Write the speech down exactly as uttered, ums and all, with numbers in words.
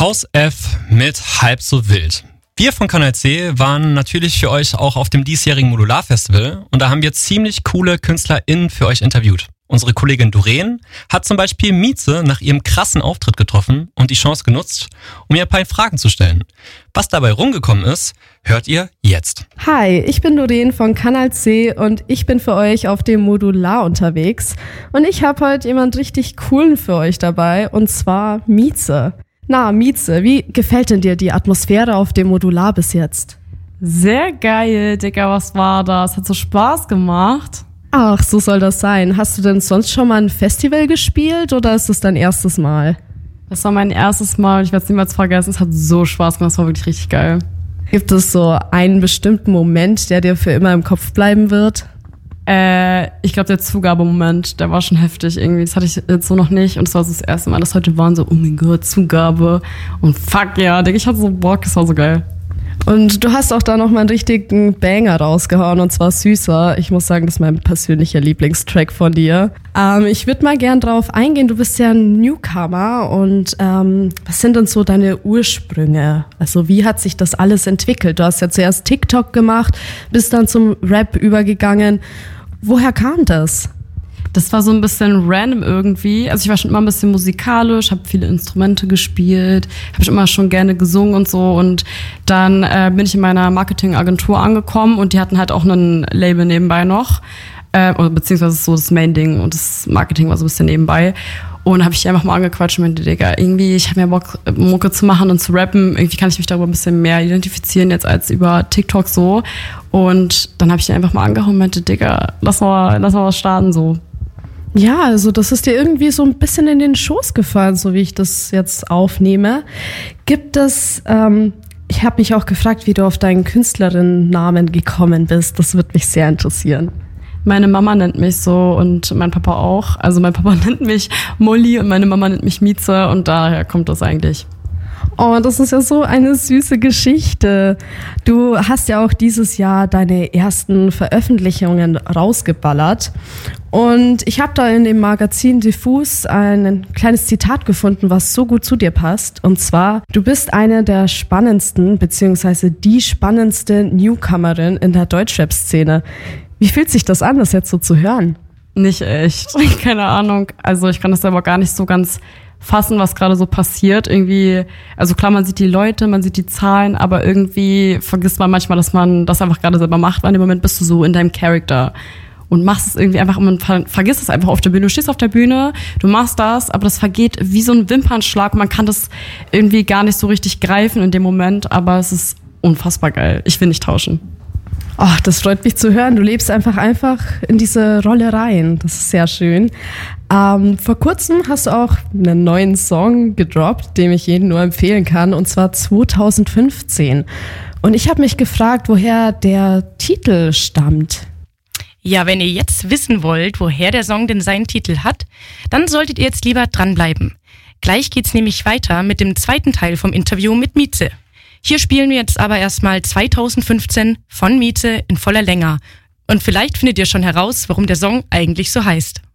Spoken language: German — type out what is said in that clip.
Haus F mit Halb so wild. Wir von Kanal C waren natürlich für euch auch auf dem diesjährigen Modular-Festival und da haben wir ziemlich coole KünstlerInnen für euch interviewt. Unsere Kollegin Doreen hat zum Beispiel Mieze nach ihrem krassen Auftritt getroffen und die Chance genutzt, um ihr ein paar Fragen zu stellen. Was dabei rumgekommen ist, hört ihr jetzt. Hi, ich bin Doreen von Kanal C und ich bin für euch auf dem Modular unterwegs. Und ich habe heute jemand richtig coolen für euch dabei, und zwar Mieze. Na, Mieze, wie gefällt denn dir die Atmosphäre auf dem Modular bis jetzt? Sehr geil, Digga, was war das? Hat so Spaß gemacht. Ach, so soll das sein. Hast du denn sonst schon mal ein Festival gespielt oder ist das dein erstes Mal? Das war mein erstes Mal, ich werde es niemals vergessen. Es hat so Spaß gemacht, es war wirklich richtig geil. Gibt es so einen bestimmten Moment, der dir für immer im Kopf bleiben wird? Äh, ich glaube, der Zugabemoment, der war schon heftig irgendwie. Das hatte ich jetzt so noch nicht und es war so das erste Mal, dass heute waren so, oh mein Gott, Zugabe. Und fuck ja, Digga, ich hatte so Bock, es war so geil. Und du hast auch da nochmal einen richtigen Banger rausgehauen, und zwar Süßer. Ich muss sagen, das ist mein persönlicher Lieblingstrack von dir. Ähm, ich würde mal gern drauf eingehen, du bist ja ein Newcomer und ähm, was sind denn so deine Ursprünge? Also wie hat sich das alles entwickelt? Du hast ja zuerst TikTok gemacht, bist dann zum Rap übergegangen. Woher kam das? Das war so ein bisschen random irgendwie. Also ich war schon immer ein bisschen musikalisch, habe viele Instrumente gespielt, habe schon immer schon gerne gesungen und so. Und dann äh, bin ich in meiner Marketingagentur angekommen und die hatten halt auch ein Label nebenbei noch. Äh, oder beziehungsweise so das Main-Ding und das Marketing war so ein bisschen nebenbei. Und habe ich die einfach mal angequatscht und meinte, Digga, irgendwie, ich habe ja Bock, Mucke zu machen und zu rappen. Irgendwie kann ich mich darüber ein bisschen mehr identifizieren jetzt als über TikTok so. Und dann habe ich die einfach mal angehauen und meinte, Digga, lass mal, lass mal was starten so. Ja, also das ist dir irgendwie so ein bisschen in den Schoß gefallen, so wie ich das jetzt aufnehme. Gibt es, ähm, ich habe mich auch gefragt, wie du auf deinen Künstlerinnennamen gekommen bist. Das würde mich sehr interessieren. Meine Mama nennt mich so und mein Papa auch. Also mein Papa nennt mich Molly und meine Mama nennt mich Mieze und daher kommt das eigentlich. Oh, das ist ja so eine süße Geschichte. Du hast ja auch dieses Jahr deine ersten Veröffentlichungen rausgeballert. Und ich habe da in dem Magazin Diffus ein kleines Zitat gefunden, was so gut zu dir passt. Und zwar, du bist eine der spannendsten, beziehungsweise die spannendste Newcomerin in der Deutschrap-Szene. Wie fühlt sich das an, das jetzt so zu hören? Nicht echt. Keine Ahnung. Also ich kann das selber gar nicht so ganz fassen, was gerade so passiert. Irgendwie, also klar, man sieht die Leute, man sieht die Zahlen, aber irgendwie vergisst man manchmal, dass man das einfach gerade selber macht, weil in dem Moment bist du so in deinem Charakter und machst es irgendwie einfach und man vergisst es einfach auf der Bühne. Du stehst auf der Bühne, du machst das, aber das vergeht wie so ein Wimpernschlag und man kann das irgendwie gar nicht so richtig greifen in dem Moment, aber es ist unfassbar geil. Ich will nicht tauschen. Ach, das freut mich zu hören. Du lebst einfach einfach in diese Rolle rein. Das ist sehr schön. Ähm, vor kurzem hast du auch einen neuen Song gedroppt, den ich jedem nur empfehlen kann, und zwar zwanzig fünfzehn. Und ich habe mich gefragt, woher der Titel stammt. Ja, wenn ihr jetzt wissen wollt, woher der Song denn seinen Titel hat, dann solltet ihr jetzt lieber dranbleiben. Gleich geht's nämlich weiter mit dem zweiten Teil vom Interview mit Mieze. Hier spielen wir jetzt aber erstmal zwanzig fünfzehn von Mieze in voller Länge. Und vielleicht findet ihr schon heraus, warum der Song eigentlich so heißt.